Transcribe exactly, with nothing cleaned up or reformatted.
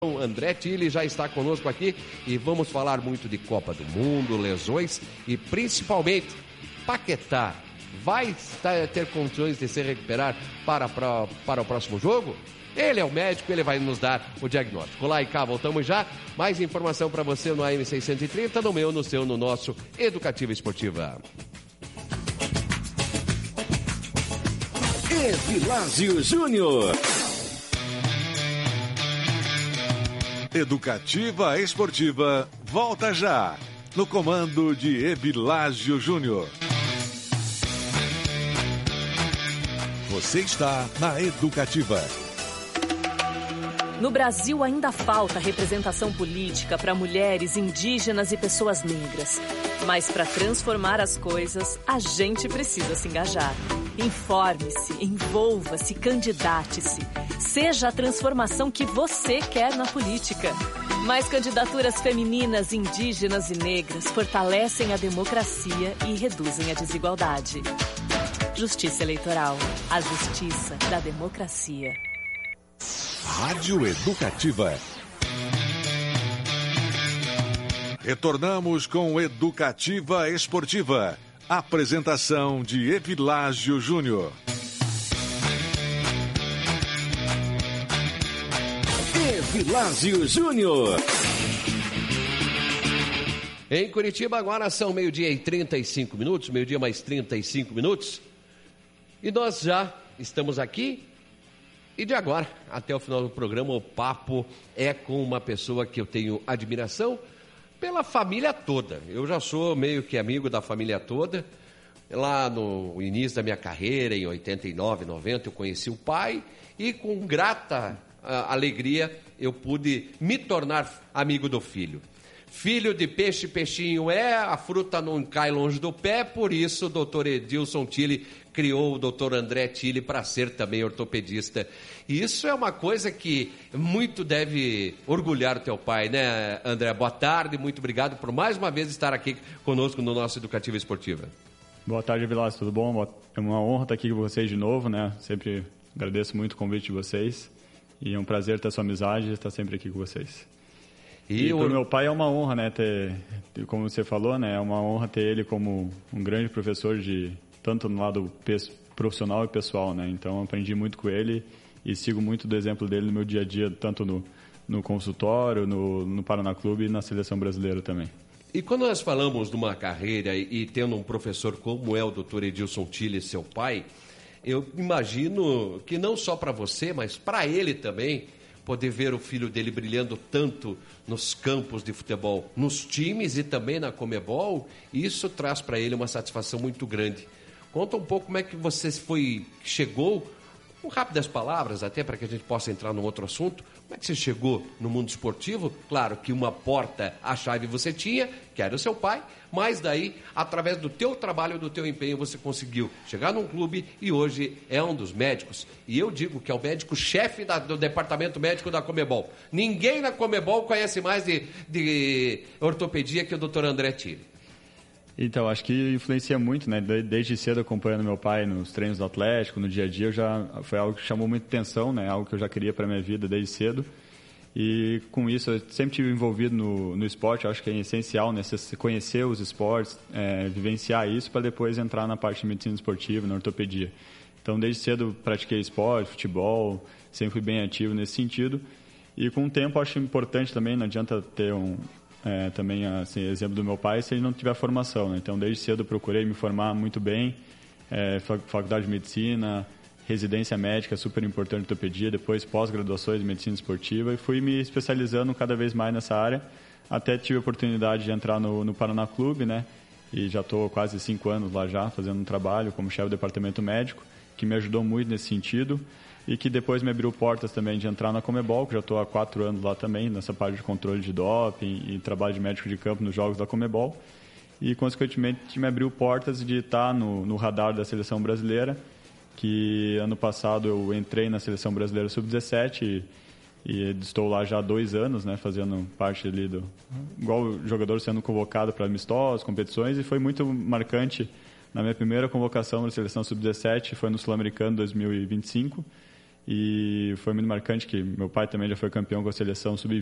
André Tilly já está conosco aqui e vamos falar muito de Copa do Mundo, lesões e principalmente Paquetá. Vai ter condições de se recuperar para, para, para o próximo jogo? Ele é o médico, ele vai nos dar o diagnóstico. Lá e cá, voltamos já. Mais informação para você no A M seiscentos e trinta, no meu, no seu, no nosso Educativa Esportiva. Evilásio Júnior. Educativa Esportiva volta já, no comando de Evilásio Júnior. Você está na Educativa. No Brasil ainda falta representação política para mulheres, indígenas e pessoas negras. Mas para transformar as coisas, a gente precisa se engajar. Informe-se, envolva-se, candidate-se. Seja a transformação que você quer na política. Mais candidaturas femininas, indígenas e negras fortalecem a democracia e reduzem a desigualdade. Justiça Eleitoral. A justiça da democracia. Rádio Educativa. Retornamos com Educativa Esportiva. Apresentação de Evilásio Júnior. Evilásio Júnior. Em Curitiba agora são meio-dia e trinta e cinco minutos, meio-dia mais trinta e cinco minutos. E nós já estamos aqui. E de agora, até o final do programa, o papo é com uma pessoa que eu tenho admiração pela família toda. Eu já sou meio que amigo da família toda. Lá no início da minha carreira, em oitenta e nove, noventa, eu conheci o pai e com grata uh, alegria eu pude me tornar amigo do filho. Filho de peixe, peixinho é, a fruta não cai longe do pé, por isso o doutor Edilson Tilly criou o doutor André Tilly para ser também ortopedista. E isso é uma coisa que muito deve orgulhar o teu pai, né, André? Boa tarde, muito obrigado por mais uma vez estar aqui conosco no nosso Educativa Esportiva. Boa tarde, Vilas, tudo bom? É uma honra estar aqui com vocês de novo, né? Sempre agradeço muito o convite de vocês e é um prazer ter a sua amizade e estar sempre aqui com vocês. E, e para o meu pai é uma honra, né, ter, como você falou, né, é uma honra ter ele como um grande professor de tanto no lado profissional e pessoal, né? Então aprendi muito com ele e sigo muito do exemplo dele no meu dia a dia, tanto no, no consultório, no, no Paraná Clube e na seleção brasileira também. E quando nós falamos de uma carreira e, e tendo um professor como é o doutor Edilson Tilly, seu pai, eu imagino que não só para você, mas para ele também, poder ver o filho dele brilhando tanto nos campos de futebol, nos times e também na Comebol, isso traz para ele uma satisfação muito grande. Conta um pouco como é que você foi, chegou, com rápidas palavras até para que a gente possa entrar num outro assunto, como é que você chegou no mundo esportivo? Claro que uma porta, a chave você tinha, que era o seu pai, mas daí, através do teu trabalho, do teu empenho, você conseguiu chegar num clube e hoje é um dos médicos. E eu digo que é o médico-chefe da, do departamento médico da Comebol. Ninguém na Comebol conhece mais de, de ortopedia que o doutor André Tilly. Então, acho que influencia muito, né? Desde cedo acompanhando meu pai nos treinos do Atlético, no dia a dia, eu já, foi algo que chamou muita atenção, né? Algo que eu já queria para a minha vida desde cedo. E com isso, eu sempre estive envolvido no, no esporte, eu acho que é essencial, né? Você conhecer os esportes, é, vivenciar isso para depois entrar na parte de medicina esportiva, na ortopedia. Então, desde cedo pratiquei esporte, futebol, sempre fui bem ativo nesse sentido. E com o tempo, acho importante também, não adianta ter um... É, também, assim, exemplo do meu pai, se ele não tiver formação, né? Então, desde cedo procurei me formar muito bem, é, faculdade de medicina, residência médica, super importante, ortopedia, depois pós-graduações de medicina esportiva e fui me especializando cada vez mais nessa área, até tive a oportunidade de entrar no, no Paraná Clube, né? E já estou quase cinco anos lá já, fazendo um trabalho como chefe do departamento médico, que me ajudou muito nesse sentido. E que depois me abriu portas também de entrar na Comebol, que já estou há quatro anos lá também, nessa parte de controle de doping e trabalho de médico de campo nos jogos da Comebol. E, consequentemente, me abriu portas de estar no, no radar da seleção brasileira, que ano passado eu entrei na seleção brasileira sub dezessete e, e estou lá já há dois anos, né, fazendo parte ali do... igual jogador sendo convocado para amistosos, competições, e foi muito marcante. Na minha primeira convocação na seleção sub dezessete foi no Sul-Americano dois mil e vinte e cinco, E foi muito marcante que meu pai também já foi campeão com a seleção sub